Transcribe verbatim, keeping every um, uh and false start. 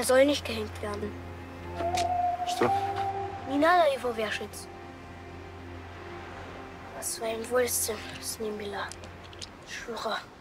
Er soll nicht gehängt werden. Что? Не надо его вешать. По своим вольствам с ним была. Шура.